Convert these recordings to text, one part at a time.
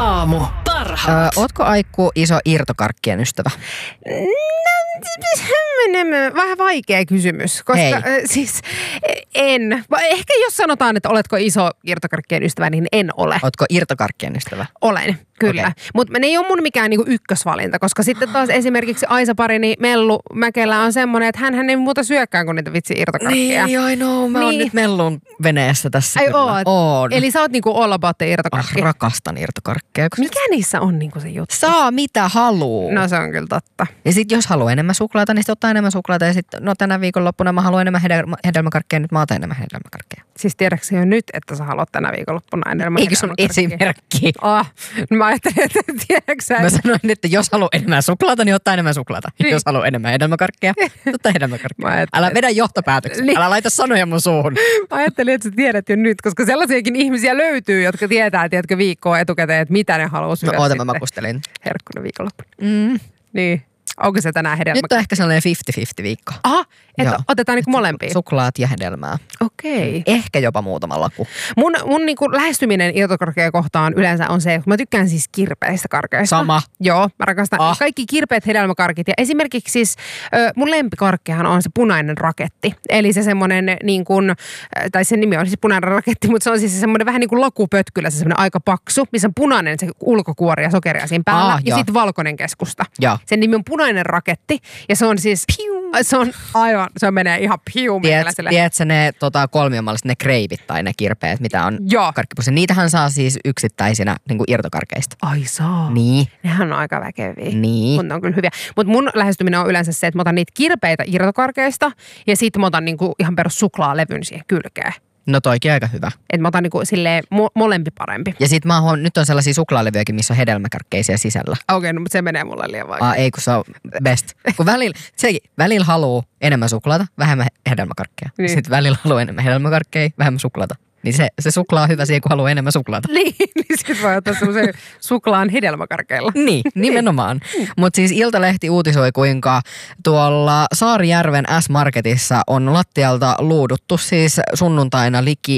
aamu. Parhaat. Ootko Aikku iso irtokarkkien ystävä? Vähän vaikea kysymys, koska siis en. Ehkä jos sanotaan, että oletko iso irtokarkkien ystävä, niin en ole. Ootko irtokarkkien ystävä? Olen, kyllä. Okay. Mutta ne ei ole mun mikään niinku ykkösvalinta, koska sitten taas esimerkiksi Aisa-parini Mellu Mäkelä on semmoinen, että hän ei muuta syökkään kuin niitä vitsi irtokarkkeja. Niin, I know. Mä oon nyt Mellun veneessä tässä. Ai kyllä. Oot. Eli sä oot niinku all about the irtokarkki. Rakastan irtokarkkeja. Mikä niissä on niinku se juttu? Saa mitä haluu. No se on kyllä totta. Ja sit jos haluaa enemmän suklaata, niin sit ottaa enemmän suklaata. Ja sit tänä viikonloppuna mä haluan enemmän hedelmäkarkkeja, nyt mä otan enemmän hedelmäkarkkeja. Siis tiedätkö jo nyt, että sä haluat tänä viikonloppuna enemmän eikö sun esimerkki? No mä ajattelin, että tiedätkö sä. Mä sanoin, että jos haluaa enemmän suklaata, niin ottaa enemmän suklaata. Niin. Jos haluaa enemmän hedelmäkarkkeja, ottaa hedelmäkarkkeja. Älä vedä johtopäätöksiä. Niin. Älä laita sanoja mun suuhun. Mä ajattelin, että sä tiedät jo nyt, koska sellaisiakin ihmisiä löytyy, jotka tietää, tiedätkö, viikkoa etukäteen, että mitä ne haluaa syödä. No oota, mä makustelin. Herkkuna viikonloppuna. Niin. Onko se tänään hedelmä? Nyt on ehkä sellainen 50-50 viikko. Aha, että otetaan niinku molempia. Suklaat ja hedelmää. Okei. Ehkä jopa muutama laku. Mun niinku lähestyminen irtokarkkeja kohtaan yleensä on se, että mä tykkään siis kirpeistä karkeista. Sama. Joo, mä rakastan kaikki kirpeät hedelmäkarkit. Ja esimerkiksi siis mun lempikarkkehan on se punainen raketti. Eli se semmonen niin kuin, tai sen nimi on siis punainen raketti, mutta se on siis semmoinen vähän niin kuin lakupötkylä, se semmoinen aika paksu, missä on punainen se ulkokuori ja sokeria siinä päällä. Ja sitten valkoinen keskusta. Ja. Sen nimi on punainen raketti ja se on siis se on aivan, se menee ihan Tiedätkö ne kolmiomalliset, ne kreivit tai ne kirpeet, mitä on karkkipussi? Niitähän saa siis yksittäisinä niin kuin irtokarkeista. Ai saa. Niin. Nehän on aika väkeviä. Niin. Mutta ne on kyllä hyviä. Mutta mun lähestyminen on yleensä se, että mä otan niitä kirpeitä irtokarkeista ja sitten mä otan niinku ihan perus suklaalevyn siihen kylkeen. No toikin aika hyvä. Että mä otan niinku silleen molempi parempi. Ja sit nyt on sellaisia suklaalevyjäkin, missä on hedelmäkarkkeisia sisällä. Okei, no mutta se menee mulle liian vaikea. Ei kun se on best. Kun välillä haluu enemmän suklaata, vähemmän hedelmäkarkkeja. Niin. Sitten välillä haluu enemmän hedelmäkarkkeja, vähemmän suklaata. Niin se suklaa on hyvä siihen, kun haluaa enemmän suklaata. Niin sit voi ottaa semmoisen suklaan hedelmäkarkeilla. Niin, nimenomaan. Mutta siis Iltalehti uutisoi, kuinka tuolla Saarijärven S-Marketissa on lattialta luuduttu siis sunnuntaina liki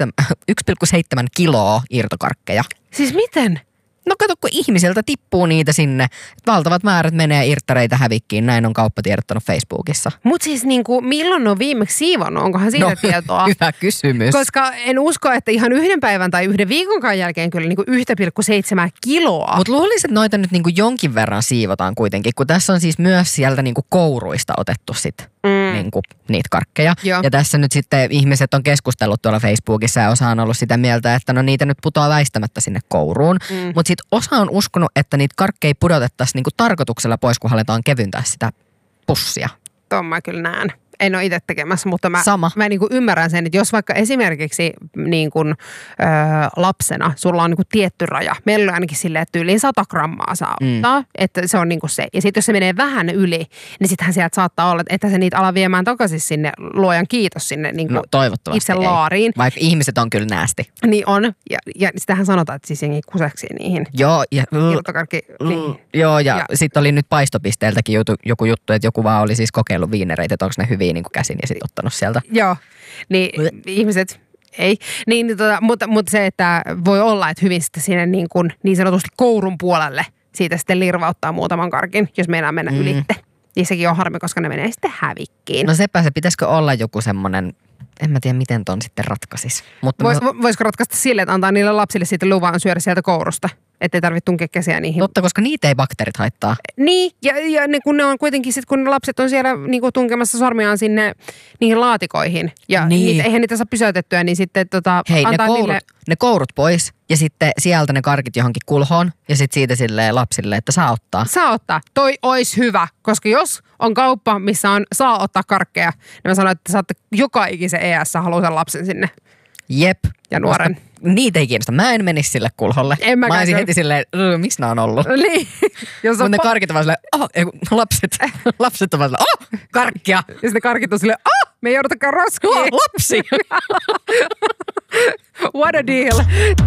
1,7 kiloa irtokarkkeja. Siis miten? No kato, kun ihmisiltä tippuu niitä sinne. Valtavat määrät menee irttareita hävikkiin. Näin on kauppa tiedottanut Facebookissa. Mutta siis niinku, milloin on viimeksi siivonnut? Onkohan siitä tietoa? Hyvä kysymys. Koska en usko, että ihan yhden päivän tai yhden viikonkaan jälkeen kyllä niinku 1,7 kiloa. Mutta luulisin, että noita nyt niinku jonkin verran siivotaan kuitenkin. Kun tässä on siis myös sieltä niinku kouruista otettu sit niinku niitä karkkeja. Joo. Ja tässä nyt sitten ihmiset on keskustellut tuolla Facebookissa ja osa on ollut sitä mieltä, että no niitä nyt putoaa väistämättä sinne kouruun. Mutta sitten osa on uskonut, että niitä karkkeja pudotettaisiin niinku tarkoituksella pois, kun halutaan kevyntää sitä pussia. Tuon mä kyllä näen. En ole itse tekemässä, mutta mä niin kuin ymmärrän sen, että jos vaikka esimerkiksi niin kuin, lapsena sulla on niin kuin tietty raja. Meillä on ainakin silleen, että yli 100 grammaa saa ottaa, että se on niin kuin se. Ja sitten jos se menee vähän yli, niin sittenhän sieltä saattaa olla, että se niitä ala viemään takaisin sinne, luojan kiitos sinne niin kuin itse laariin. Vaikka ihmiset on kyllä näästi. Niin on. Ja sitähän sanotaan, että siis jengi kuseksi niihin. Joo. Ja, niin. Joo, ja sitten oli nyt paistopisteeltäkin joku juttu, että joku vaan oli siis kokeillut viinereitä, että onko ne hyviä niin kuin käsin ja sitten ottanut sieltä. Joo, niin ihmiset ei. Mutta se, että voi olla, että hyvin sitten sinne niin sanotusti kourun puolelle siitä sitten lirvauttaa muutaman karkin, jos meinaa mennä ylitte. Ja sekin on harmi, koska ne menee sitten hävikkiin. No sepä se, pitäisikö olla joku semmoinen, en mä tiedä miten ton sitten ratkaisis. Voisiko ratkaista sille, että antaa niille lapsille sitten luvan syödä sieltä kourusta? Että ei tarvitse tunkea käsiä niihin. Totta, koska niitä ei bakteerit haittaa. Niin, ja kun ne on kuitenkin sitten, kun lapset on siellä niin tunkemassa sormiaan sinne niihin laatikoihin. Ja niin. Eihän niitä saa pysäytettyä, niin sitten hei, antaa ne kourut pois ja sitten sieltä ne karkit johonkin kulhoon. Ja sitten siitä silleen lapsille, että saa ottaa. Saa ottaa. Toi ois hyvä, koska jos on kauppa, missä on saa ottaa karkkeja, niin mä sanon, että saatte joka ikisen ES haluaa sen lapsen sinne. Jep. Ja nuoren. Koska niitä ei kiinnosta. Mä en menisi sille kulholle. Mä olisin heti silleen, missä nää on ollut. Niin. Mutta ne karkit on vaan silleen, lapset on vaan silleen, karkkia. Ja sitten ne karkit on silleen, me ei joudutakaan roskiin. Lapsi. What a deal.